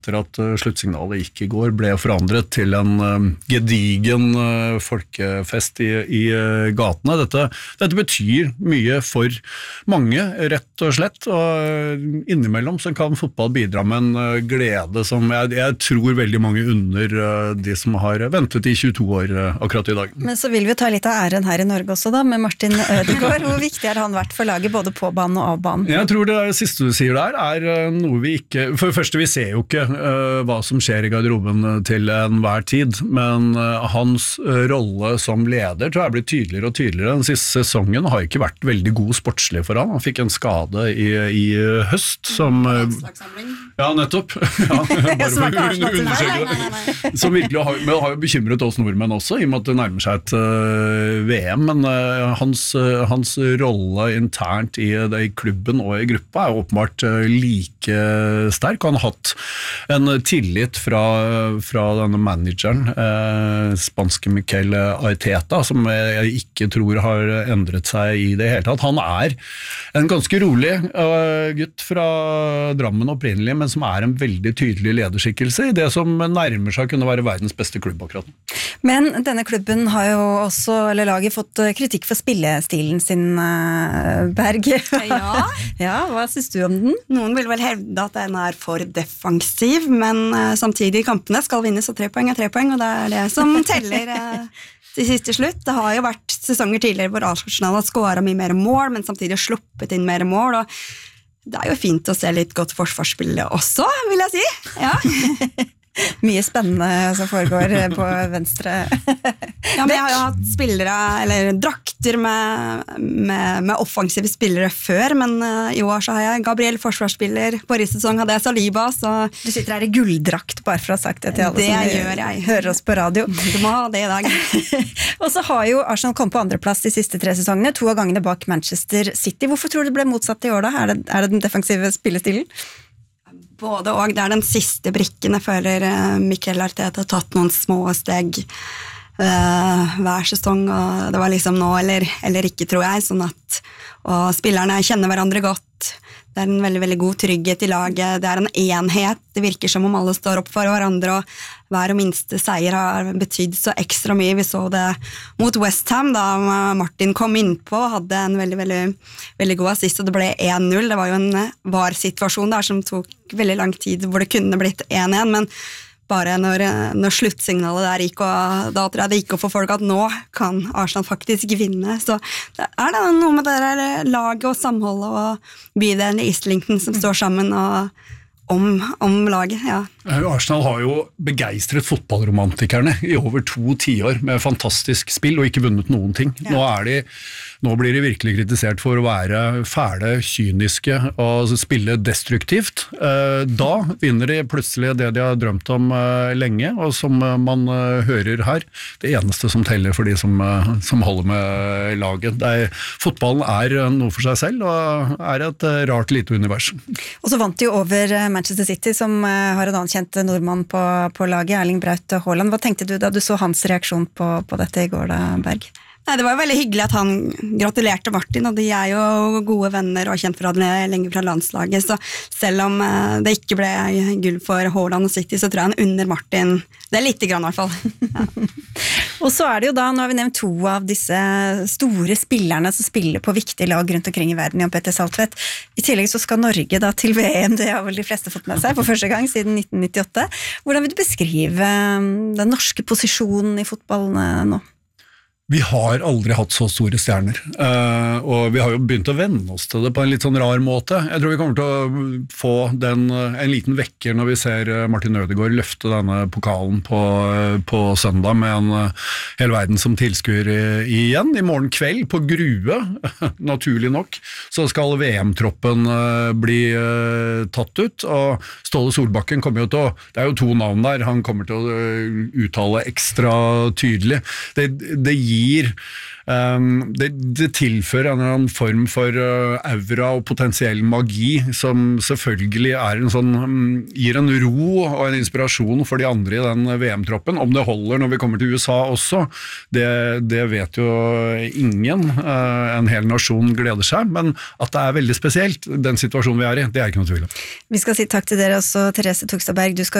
etter at sluttsignalet gikk i går, ble forandret til en gedigen folkefest i gatene. Dette betyr mye for mange, rett og slett, og innimellom så kan fotball bidra med en glede som jeg tror veldig mange unner de som har ventet i 22 år akkurat i dag. Men så vil vi ta litt av æren her i Norge også da, med Martin Ødegaard. Hvor viktig har han vært for laget, både på banen og av banen? Jeg tror det siste du sier der noe vi ikke... For det første, vi ser jo ikke hva som skjer i garderoben til enhver tid, men hans rolle som leder tror jeg blir tydeligere og tydeligere. Den siste sesongen har ikke vært veldig god sportslig for han. Han fikk en skade i høst som... Ja, nettopp. Ja, bare for å undersøke. Som virkelig har jo bekymret oss nordmenn også, i og med at det nærmer seg et VM, men hans rolle internt i klubben og i gruppa er åpenbart like sterk, og han har hatt en tillit fra denne manageren, spanske Mikel Arteta, som jeg ikke tror har endret seg i det hele tatt. Han er en ganske rolig gutt fra Drammen opprinnelig, men som er en veldig tydelig lederskikkelse i det som nærmer seg kunne være verdens beste klubb akkurat. Men denne klubben har jo også, eller laget, fått kritikk for spillestilen sin, Berg. Ja. Ja, hva synes du om den? Noen vil vel hevde at den er for defensiv, men samtidig kampene skal vinnes, og 3 poeng er 3 poeng, og det er det som teller til siste slutt. Det har jo vært sesonger tidligere hvor Arsenal har skåret mye mer mål, men samtidig har sluppet inn mer mål, og det er jo fint å se litt godt forsvarsspill også, vil jeg si. Ja. Mye spennende som foregår på venstre. Ja, men jeg har jo hatt spillere, eller drakter med offensive spillere før, men i år så har jeg Gabriel forsvarsspiller, forrige sesong hadde jeg Saliba, så... Du sitter her i gulldrakt, bare for å ha sagt det til alle som hører oss på radio. Du må ha det i dag. Og så har jo Arsenal kommet på andreplass de siste 3 sesongene, 2 av gangene bak Manchester City. Hvorfor tror du det ble motsatt i år da? Er det den defensive spillestilen? Både og, det er den siste brikken. Jeg føler Mikel Arteta har tatt noen små steg hver sesong, og det var liksom nå eller ikke, tror jeg, sånn at og spillerne kjenner hverandre godt. Det er en veldig, veldig god trygghet i laget. Det er en enhet. Det virker som om alle står opp for hverandre, og hver og minste seier har betydd så ekstra mye. Vi så det mot West Ham, da Martin kom innpå og hadde en veldig, veldig, veldig god assist, og det ble 1-0. Det var jo en VAR-situasjon der som tok veldig lang tid, hvor det kunne blitt 1-1, men bare når sluttsignalet der gikk, og da tror jeg det gikk opp for folk at nå kan Arsenal faktisk vinne. Så det er det noe med det der laget og samholdet og bydelen i Islington som står sammen om laget, ja. Arsenal har jo begeistret fotballromantikerne i over 2 tiår med fantastisk spill og ikke vunnet noen ting. Ja. Nå blir de virkelig kritisert for å være fæle, kyniske og spille destruktivt. Da vinner de plutselig det de har drømt om lenge, og som man hører her, det eneste som teller for de som holder med laget. Fotballen er noe for seg selv, og er et rart lite univers. Og så vant de jo over Manchester City, som har en annen kjent nordmann på laget, Erling Braut Haaland. Hva tenkte du da du så hans reaksjon på dette i går da, Berg? Nei, det var jo veldig hyggelig at han gratulerte Martin, og de er jo gode venner og kjent for han lenge fra landslaget, så selv om det ikke ble gull for Haaland og City, så tror jeg han under Martin, det er litt grann i hvert fall. Ja. Og så er det jo da, nå har vi nevnt 2 av disse store spillerne som spiller på viktige lag rundt omkring i verden, Jan Petter Saltvedt. I tillegg så skal Norge da til VM, det har vel de fleste fått med seg, for første gang siden 1998. Hvordan vil du beskrive den norske posisjonen i fotballen nå? Vi har aldri hatt så store stjerner, og vi har jo begynt å venne oss til det på en litt sånn rar måte. Jeg tror vi kommer til å få en liten vekker når vi ser Martin Ødegaard løfte denne pokalen på søndag med en hel verden som tilskuer igjen. I morgen kveld på Grue, naturlig nok, så skal VM-troppen bli tatt ut, og Ståle Solbakken kommer jo til å, det er jo 2 navn der, han kommer til å uttale ekstra tydelig. Det gir det tilfører en eller annen form for aura og potensiell magi, som selvfølgelig er gir en ro og en inspirasjon for de andre i den VM-troppen. Om det holder når vi kommer til USA også, det vet jo ingen. En hel nasjon gleder seg, men at det er veldig spesielt, den situasjonen vi er i, det er ikke noe tvil om. Vi skal si takk til dere også, Therese Togstadberg. Du skal